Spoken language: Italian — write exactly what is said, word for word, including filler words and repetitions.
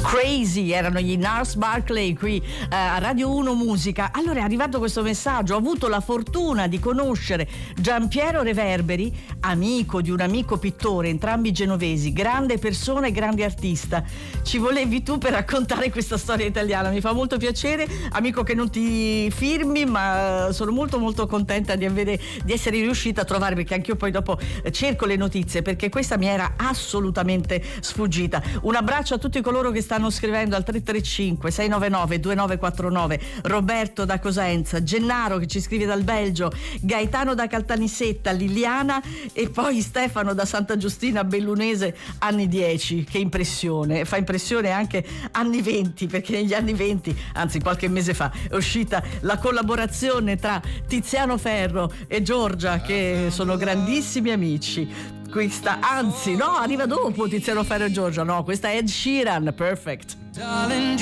Crazy erano gli Nars Barkley qui eh, a Radio uno Musica. Allora è arrivato questo messaggio: ho avuto la fortuna di conoscere Giampiero Reverberi, amico di un amico pittore, entrambi genovesi, grande persona e grande artista. Ci volevi tu per raccontare questa storia italiana, mi fa molto piacere, amico, che non ti firmi, ma sono molto molto contenta di, avere, di essere riuscita a trovare, perché anch'io poi dopo cerco le notizie, perché questa mi era assolutamente sfuggita. Un abbraccio a tutti coloro che stanno scrivendo al tre tre cinque sei nove nove due nove quattro nove, Roberto da Cosenza, Gennaro che ci scrive dal Belgio, Gaetano da Caltanissetta, Liliana e poi Stefano da Santa Giustina Bellunese, anni dieci. Che impressione, fa impressione anche anni venti, perché negli anni venti, anzi qualche mese fa, è uscita la collaborazione tra Tiziano Ferro e Giorgia, che sono grandissimi amici. Questa, anzi no, arriva dopo Tiziano Ferro e Giorgia, no, questa è Ed Sheeran, Perfect.